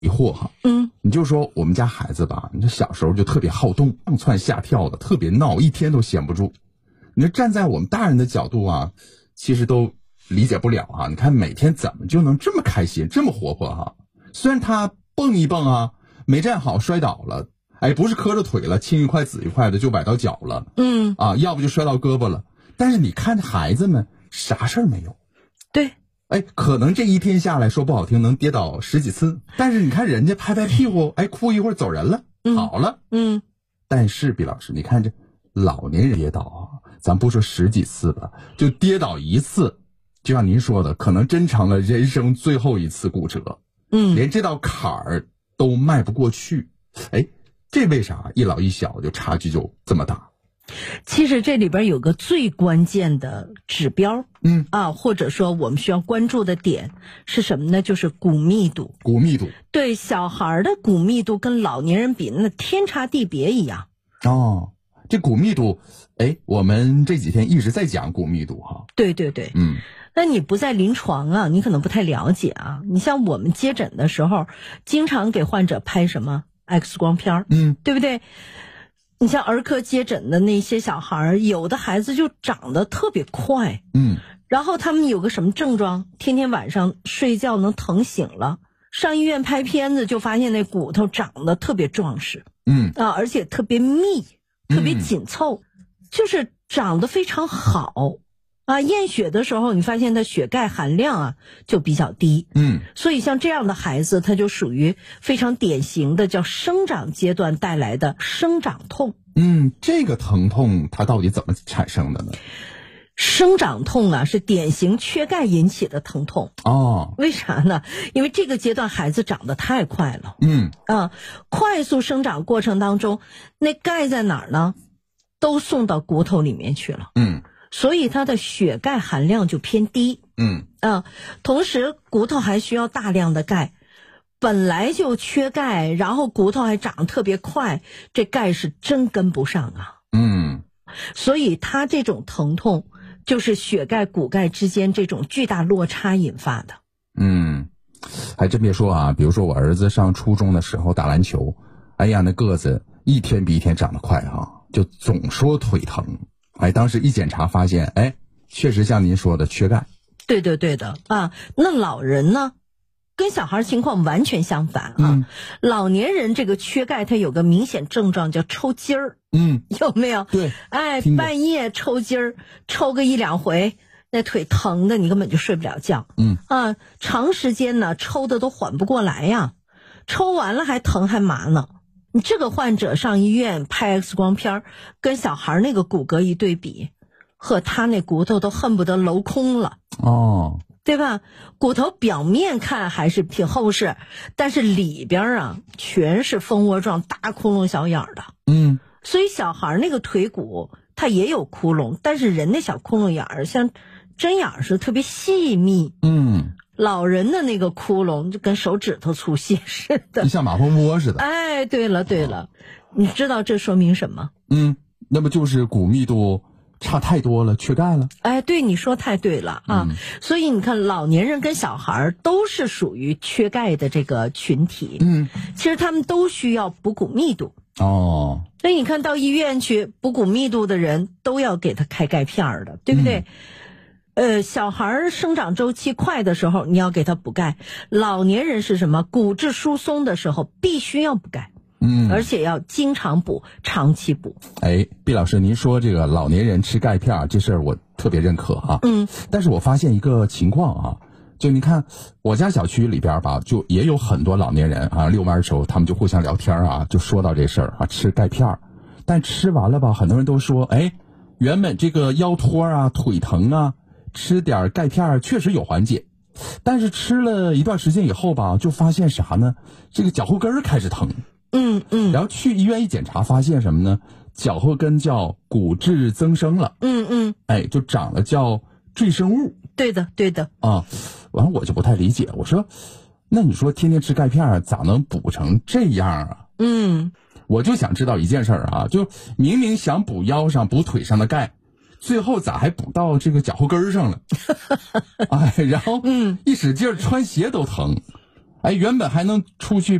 疑惑哈，你就说我们家孩子吧，你这小时候就特别好动，上蹿下跳的，特别闹，一天都闲不住。你说站在我们大人的角度啊，其实都理解不了啊。你看每天怎么就能这么开心，这么活泼哈？虽然他蹦一蹦啊，没站好摔倒了，哎，不是磕着腿了，青一块紫一块的就崴到脚了，要不就摔到胳膊了。但是你看孩子们啥事儿没有， 对。 哎，可能这一天下来说不好听能跌倒10几次，但是你看人家拍拍屁股，哎，哭一会儿走人了，好了。但是毕老师，你看这老年人跌倒啊，咱不说10几次吧，就跌倒一次，就像您说的，可能真成了人生最后一次骨折，连这道坎儿都迈不过去。哎，这为啥一老一小就差距就这么大？ 其实这里边有个最关键的指标，或者说我们需要关注的点是什么呢？就是骨密度。 骨密度， 对，小孩的骨密度跟老年人比，那天差地别一样。 哦，这骨密度，哎，我们这几天一直在讲骨密度哈。 对对对，那你不在临床啊，你可能不太了解啊。你像我们接诊的时候，经常给患者拍什么 X 光片，对不对？你像儿科接诊的那些小孩，有的孩子就长得特别快，然后他们有个什么症状，天天晚上睡觉能疼醒了，上医院拍片子就发现那骨头长得特别壮实，而且特别密，特别紧凑，就是长得非常好啊。验血的时候，你发现他血钙含量啊就比较低，所以像这样的孩子，他就属于非常典型的叫生长阶段带来的生长痛。 这个疼痛它到底怎么产生的呢？ 生长痛啊，是典型缺钙引起的疼痛。为啥呢？因为这个阶段孩子长得太快了。快速生长过程当中，那钙在哪儿呢？都送到骨头里面去了。所以它的血钙含量就偏低。同时骨头还需要大量的钙，本来就缺钙，然后骨头还长得特别快，这钙是真跟不上啊。所以它这种疼痛就是血钙骨钙之间这种巨大落差引发的。 还真别说啊，比如说我儿子上初中的时候打篮球，哎呀，那个子一天比一天长得快啊，就总说腿疼。哎，当时一检查发现，哎，确实像您说的缺钙。 对的啊。那老人呢，跟小孩情况完全相反啊。老年人这个缺钙，它有个明显症状叫抽筋儿。有没有？ 对， 哎，半夜抽筋儿，抽个1-2回，那腿疼的你根本就睡不了觉。长时间呢抽的都缓不过来呀，抽完了还疼还麻呢。你这个患者上医院拍 X 光片，跟小孩那个骨骼一对比，和他那骨头都恨不得镂空了。对吧？骨头表面看还是挺厚实，但是里边啊全是蜂窝状大窟窿小眼儿的。所以小孩那个腿骨它也有窟窿，但是人的小窟窿眼儿像针眼儿似的，特别细密。老人的那个窟窿就跟手指头粗细似的， 就像马蜂窝似的。 哎，对了，你知道这说明什么？ 那么就是骨密度差太多了，缺钙了。 哎，对，你说太对了啊。所以你看，老年人跟小孩都是属于缺钙的这个群体。其实他们都需要补骨密度。所以你看到医院去补骨密度的人都要给他开钙片的，对不对？小孩生长周期快的时候你要给他补钙，老年人是什么？骨质疏松的时候必须要补钙。而且要经常补，长期补。 哎，毕老师，您说这个老年人吃钙片这事儿我特别认可啊。但是我发现一个情况啊，就你看我家小区里边吧，就也有很多老年人啊，遛弯的时候他们就互相聊天啊，就说到这事儿啊，吃钙片。但吃完了吧，很多人都说，哎，原本这个腰托啊、腿疼啊，吃点钙片确实有缓解。但是吃了一段时间以后吧，就发现啥呢？这个脚后跟开始疼。然后去医院一检查，发现什么呢？脚后跟叫骨质增生了。哎，就长了叫赘生物。 对的啊。完了我就不太理解，我说那你说天天吃钙片咋能补成这样啊？我就想知道一件事啊，就明明想补腰上补腿上的钙，最后咋还补到这个脚后跟上了？哎，然后一使劲穿鞋都疼。 哎，原本还能出去